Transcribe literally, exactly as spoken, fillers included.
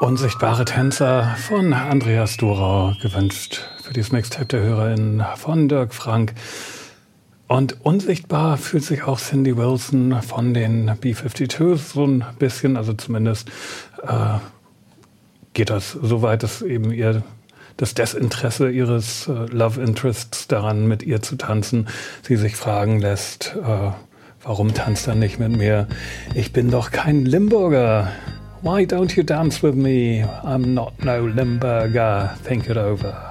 Unsichtbare Tänzer von Andreas Dorau, gewünscht für dieses Mixtape der HörerInnen von Dirk Frank. Und unsichtbar fühlt sich auch Cindy Wilson von den B zweiundfünfzig so ein bisschen, also zumindest äh, geht das so weit, dass eben ihr das Desinteresse ihres äh, Love Interests daran, mit ihr zu tanzen, sie sich fragen lässt, äh, warum tanzt er nicht mit mir? Ich bin doch kein Limburger. Why don't you dance with me? I'm not no Limburger. Think it over.